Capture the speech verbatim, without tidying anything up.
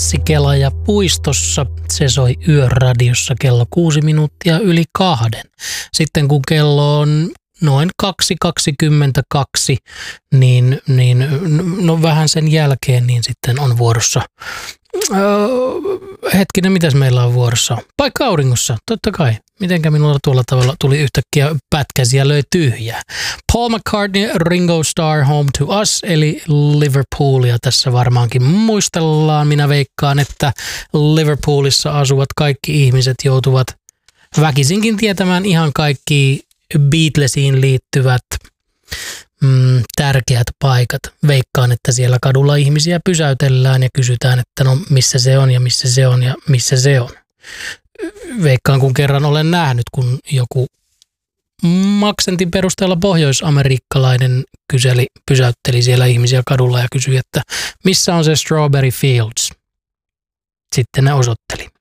Lassikela ja puistossa. Se soi Yöradiossa kello kuusi minuuttia yli kahden. Sitten kun kello on noin kaksi kaksikymmentäkaksi, niin, niin no vähän sen jälkeen niin sitten on vuorossa. Öö, hetkinen, mitäs meillä on vuorossa? Paikka auringossa, totta kai. Mitenkä minulla tuolla tavalla tuli yhtäkkiä pätkäsi ja löi tyhjää. Paul McCartney, Ringo Starr, Home to Us, eli Liverpoolia tässä varmaankin muistellaan. Minä veikkaan, että Liverpoolissa asuvat kaikki ihmiset joutuvat väkisinkin tietämään ihan kaikki Beatlesiin liittyvät mm, tärkeät paikat. Veikkaan, että siellä kadulla ihmisiä pysäytellään ja kysytään, että no missä se on ja missä se on ja missä se on. Veikkaan, kun kerran olen nähnyt, kun joku maksentin perusteella pohjoisamerikkalainen kyseli, pysäytteli siellä ihmisiä kadulla ja kysyi, että missä on se Strawberry Fields. Sitten ne osoitteli.